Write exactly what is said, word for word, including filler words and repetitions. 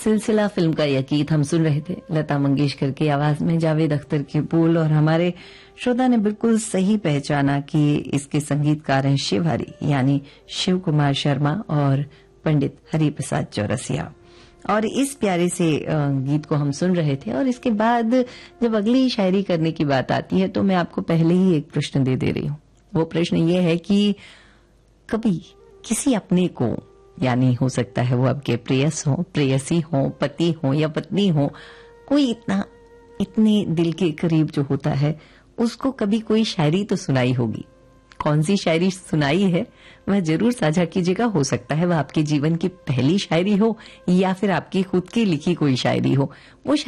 सिलसिला फिल्म का यह गीत हम सुन रहे थे, लता मंगेशकर की आवाज में जावेद अख्तर के बोल, और हमारे श्रोता ने बिल्कुल सही पहचाना कि इसके संगीतकार हैं शिवहरी यानी शिव कुमार शर्मा और पंडित हरिप्रसाद चौरसिया। और इस प्यारे से गीत को हम सुन रहे थे। और इसके बाद जब अगली शायरी करने की बात आती है तो मैं आपको पहले ही एक प्रश्न दे दे रही हूँ। वो प्रश्न ये है कि कभी किसी अपने को, यानी हो सकता है वो आपके प्रेयस हो, प्रेयसी हो, पति हो या पत्नी हो, कोई इतना इतने दिल के करीब जो होता है उसको कभी कोई शायरी तो सुनाई होगी। कौन सी शायरी सुनाई है वह जरूर साझा कीजिएगा। हो सकता है वह आपके जीवन की पहली शायरी हो या फिर आपकी खुद की लिखी कोई शायरी हो। वो